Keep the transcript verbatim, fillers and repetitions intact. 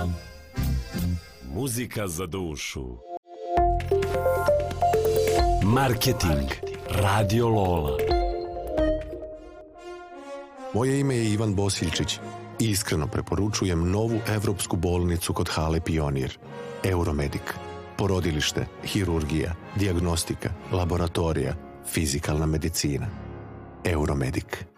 Muzika za dušu. Marketing. Radio Lola. Moje ime je Ivan Bosiljčić i iskreno preporučujem novu evropsku bolnicu kod Hale Pionir. Euromedik. Porodilište, hirurgija, dijagnostika, laboratorija, fizikalna medicina. Euromedik.